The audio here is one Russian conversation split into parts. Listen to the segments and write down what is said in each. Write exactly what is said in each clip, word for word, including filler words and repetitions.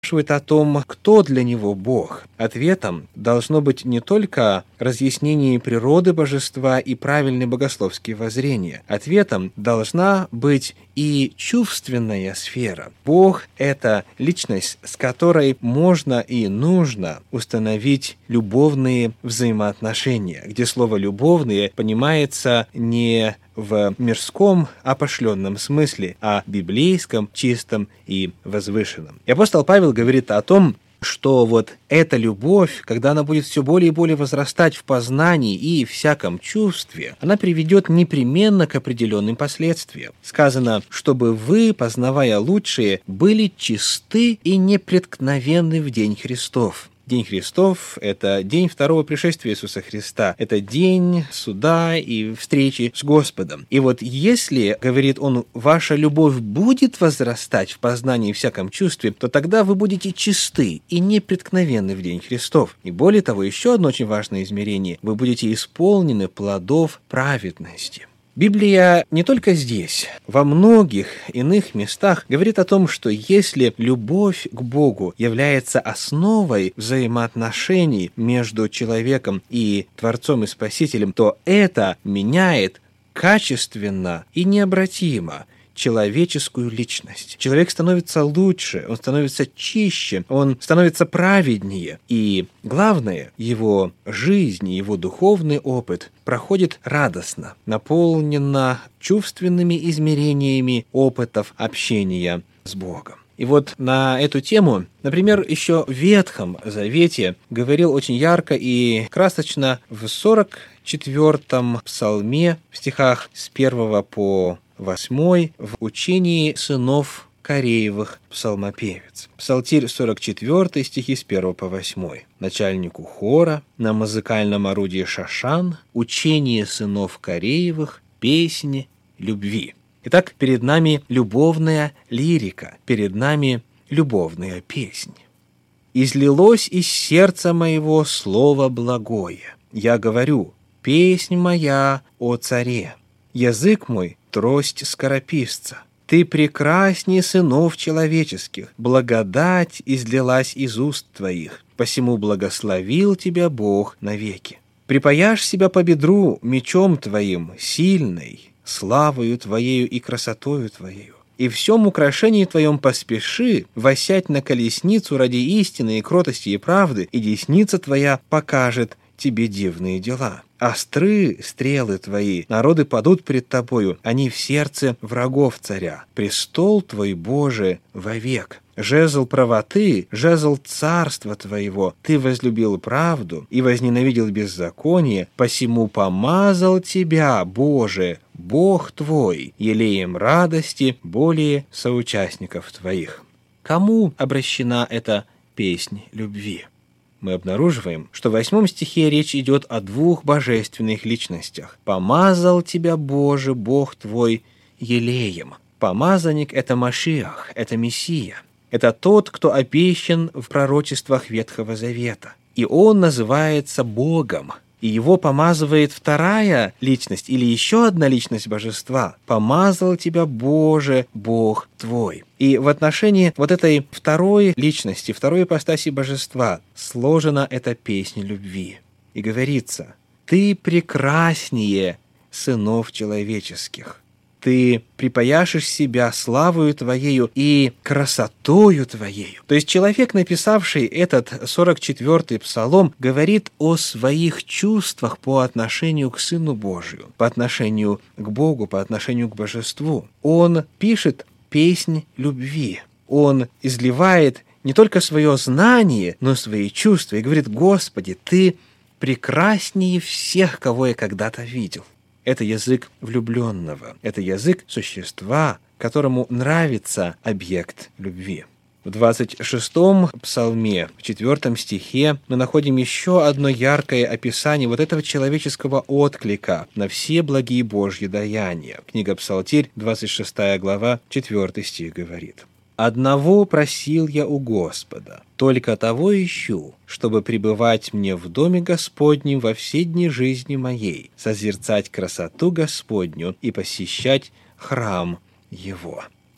спрашивает о том, кто для него Бог. Ответом должно быть не только разъяснение природы божества и правильное богословские воззрения. Ответом должна быть и чувственная сфера. Бог – это личность, с которой можно и нужно установить любовные взаимоотношения, где слово «любовные» понимается не в мирском опошленном смысле, а библейском, чистом и возвышенном. И апостол Павел говорит о том, что вот эта любовь, когда она будет все более и более возрастать в познании и всяком чувстве, она приведет непременно к определенным последствиям. Сказано, чтобы вы, познавая лучшее, были чисты и непреткновенны в день Христов. День Христов – это день второго пришествия Иисуса Христа. Это день суда и встречи с Господом. И вот если, говорит он, ваша любовь будет возрастать в познании и всяком чувстве, то тогда вы будете чисты и непреткновенны в день Христов. И более того, еще одно очень важное измерение – вы будете исполнены плодов праведности. Библия не только здесь, во многих иных местах говорит о том, что если любовь к Богу является основой взаимоотношений между человеком и Творцом и Спасителем, то это меняет качественно и необратимо человеческую личность. Человек становится лучше, он становится чище, он становится праведнее. И главное, его жизнь, его духовный опыт проходит радостно, наполненно чувственными измерениями опытов общения с Богом. И вот на эту тему, например, еще в Ветхом Завете говорил очень ярко и красочно в сорок четвёртом псалме, в стихах с первого по восьмой, в учении сынов Кореевых псалмопевец. Псалтирь сорок четвёртый, стихи с первого по восьмой. Начальнику хора на музыкальном орудии шашан, учение сынов Кореевых, песни любви. Итак, перед нами любовная лирика, перед нами любовная песнь. «Излилось из сердца моего слово благое. Я говорю, песнь моя о царе. Язык мой — трость скорописца. Ты прекрасней сынов человеческих, благодать излилась из уст твоих, посему благословил тебя Бог навеки. Припаяшь себя по бедру мечом твоим, сильной, славою твоею и красотою твоею. И в всем украшении твоем поспеши восять на колесницу ради истины и кротости и правды, и десница твоя покажет тебе дивные дела. Остры стрелы твои, народы падут пред тобою, они в сердце врагов царя. Престол твой, Боже, вовек. Жезл правоты, жезл царства твоего. Ты возлюбил правду и возненавидел беззаконие, посему помазал тебя, Боже, Бог твой, елеем радости более соучастников твоих». Кому обращена эта песнь любви? Мы обнаруживаем, что в восьмом стихе речь идет о двух божественных личностях. «Помазал тебя, Боже, Бог твой, елеем». Помазанник – это Машиах, это Мессия. Это тот, кто обещан в пророчествах Ветхого Завета. И он называется Богом. И его помазывает вторая личность или еще одна личность божества. «Помазал тебя, Боже, Бог твой». И в отношении вот этой второй личности, второй ипостаси божества сложена эта песня любви. И говорится: «Ты прекраснее сынов человеческих». Ты припаяшешь себя славою Твоею и красотою Твоею. То есть человек, написавший этот сорок четвёртый псалом, говорит о своих чувствах по отношению к Сыну Божию, по отношению к Богу, по отношению к Божеству. Он пишет песнь любви. Он изливает не только свое знание, но и свои чувства. И говорит: «Господи, Ты прекраснее всех, кого я когда-то видел». Это язык влюбленного, это язык существа, которому нравится объект любви. В двадцать шестом псалме, в четвёртом стихе, мы находим еще одно яркое описание вот этого человеческого отклика на все благие Божьи даяния. Книга Псалтирь, двадцать шестая глава, четвёртый стих говорит: «Одного просил я у Господа, только того ищу, чтобы пребывать мне в доме Господнем во все дни жизни моей, созерцать красоту Господню и посещать храм Его».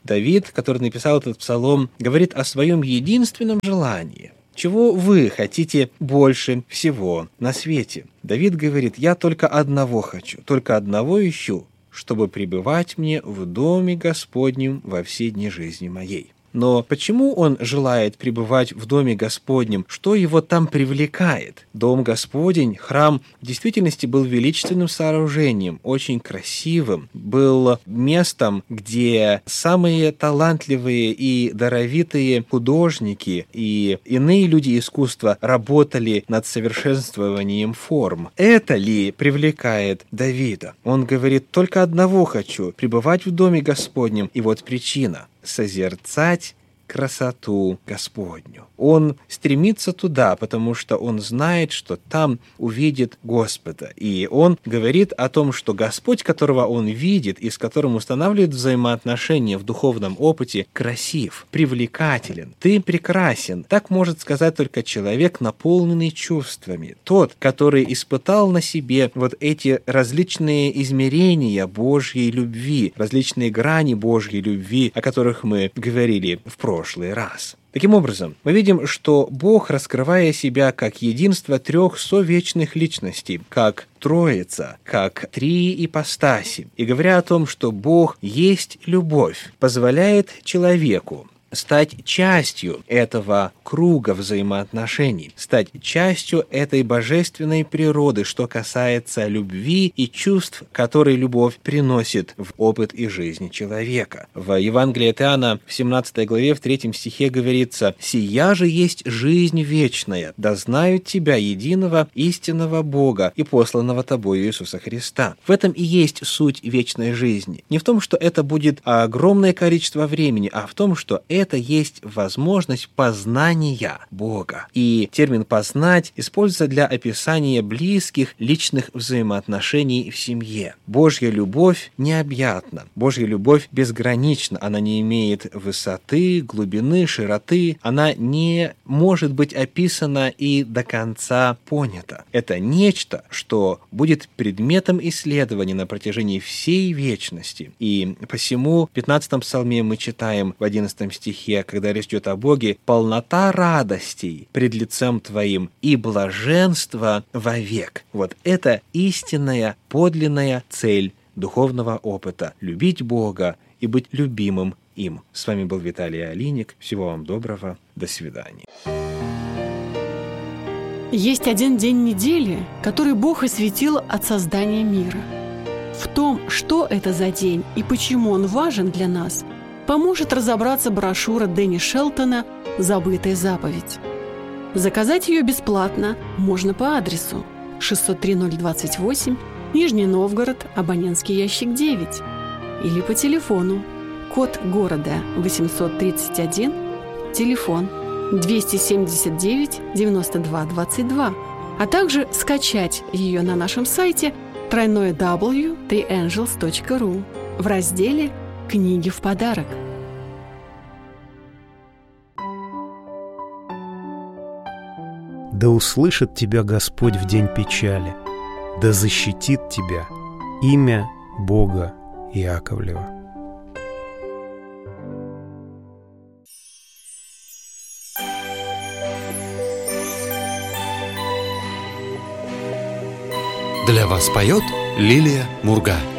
Давид, который написал этот псалом, говорит о своем единственном желании. Чего вы хотите больше всего на свете? Давид говорит: «Я только одного хочу, только одного ищу, чтобы пребывать мне в доме Господнем во все дни жизни моей». Но почему он желает пребывать в Доме Господнем? Что его там привлекает? Дом Господень, храм, в действительности был величественным сооружением, очень красивым, был местом, где самые талантливые и даровитые художники и иные люди искусства работали над совершенствованием форм. Это ли привлекает Давида? Он говорит: «Только одного хочу, пребывать в Доме Господнем». И вот причина – созерцать красоту Господню. Он стремится туда, потому что он знает, что там увидит Господа. И он говорит о том, что Господь, которого он видит и с которым устанавливает взаимоотношения в духовном опыте, красив, привлекателен. Ты прекрасен. Так может сказать только человек, наполненный чувствами. Тот, который испытал на себе вот эти различные измерения Божьей любви, различные грани Божьей любви, о которых мы говорили в прошлый раз. Таким образом, мы видим, что Бог, раскрывая себя как единство трех совечных личностей, как Троица, как три ипостаси, и говоря о том, что Бог есть любовь, позволяет человеку стать частью этого круга взаимоотношений, стать частью этой божественной природы, что касается любви и чувств, которые любовь приносит в опыт и жизнь человека. В Евангелии от Иоанна в семнадцатой главе в третьем стихе говорится: «Сия же есть жизнь вечная, да знают Тебя, единого истинного Бога и посланного Тобою Иисуса Христа». В этом и есть суть вечной жизни. Не в том, что это будет огромное количество времени, а в том, что это Это есть возможность познания Бога. И термин «познать» используется для описания близких личных взаимоотношений в семье. Божья любовь необъятна. Божья любовь безгранична. Она не имеет высоты, глубины, широты. Она не может быть описана и до конца понята. Это нечто, что будет предметом исследования на протяжении всей вечности. И посему в пятнадцатом псалме мы читаем в одиннадцатом стихе, когда речь идет о Боге: «Полнота радостей пред лицем Твоим и блаженство вовек». Вот это истинная, подлинная цель духовного опыта – любить Бога и быть любимым им. С вами был Виталий Алиник. Всего вам доброго. До свидания. Есть один день недели, который Бог осветил от создания мира. В том, что это за день и почему он важен для нас, поможет разобраться брошюра Дэнни Шелтона «Забытая заповедь». Заказать ее бесплатно можно по адресу шестьсот три ноль двадцать восемь, Нижний Новгород, абонентский ящик девять, или по телефону, код города восемьсот тридцать один, телефон двести семьдесят девять девяносто два двадцать два, а также скачать ее на нашем сайте дабл ю дабл ю дабл ю точка три энджелс точка ру в разделе «Книги в подарок». Да услышит тебя Господь в день печали, да защитит тебя имя Бога Иаковлева. Для вас поет Лилия Мурга.